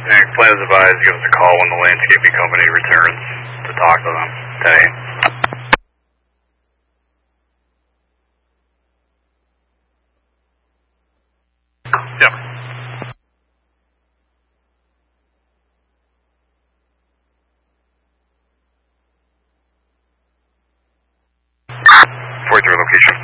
And plan is advised, give us a call when the landscaping company returns to talk to them today. Yep. For your location.